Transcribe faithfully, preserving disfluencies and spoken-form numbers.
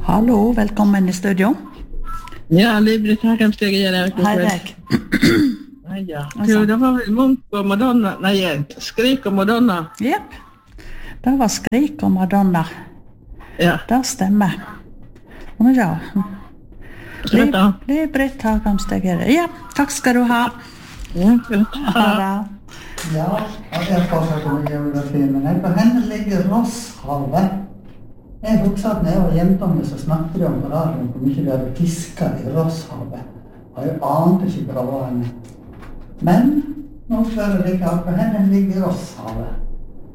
Hallo, velkommen i studio. Ja, Liv-Britt Hagensteger. Hei deg. Nei, ja. Jo, det var vel Munch og Madonna, nei, Skrik og Madonna. Jepp, det var Skrik og Madonna. Ja. Det stemmer. Og ja, Greit da. Liv-Britt Hagensteger. Ja, takk skal du ha. Ja, greit. Ha det. Ja, jeg er fortsatt om geografien, men jeg på henne ligger Rosshavet. Jeg husker at når jeg var hjemtange, så snakket jeg om på radioen hvor mye vi hadde fisket i Rosshavet. Og jeg ante ikke hva det var henne. Men nå spør jeg deg, på henne ligger Rosshavet.